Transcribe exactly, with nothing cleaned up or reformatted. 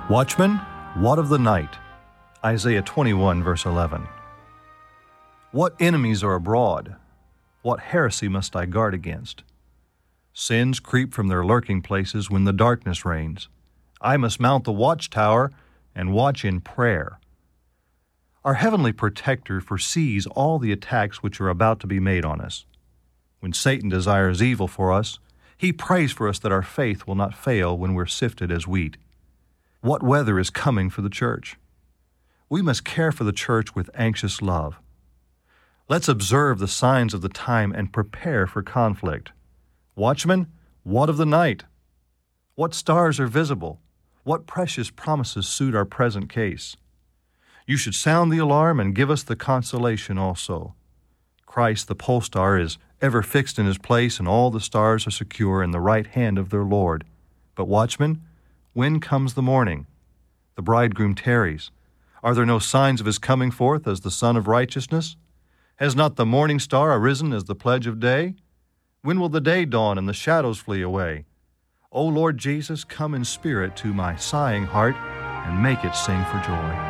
Watchman, what of the night? Isaiah twenty-one, verse eleven. What enemies are abroad? What heresy must I guard against? Sins creep from their lurking places when the darkness reigns. I must mount the watchtower and watch in prayer. Our heavenly protector foresees all the attacks which are about to be made on us. When Satan desires evil for us, he prays for us that our faith will not fail when we're sifted as wheat. What weather is coming for the church? We must care for the church with anxious love. Let's observe the signs of the time and prepare for conflict. Watchman, what of the night? What stars are visible? What precious promises suit our present case? You should sound the alarm and give us the consolation also. Christ, the pole star, is ever fixed in his place, and all the stars are secure in the right hand of their Lord. But watchman, when comes the morning? The bridegroom tarries. Are there no signs of his coming forth as the Son of Righteousness? Has not the morning star arisen as the pledge of day? When will the day dawn and the shadows flee away? O Lord Jesus, come in spirit to my sighing heart and make it sing for joy.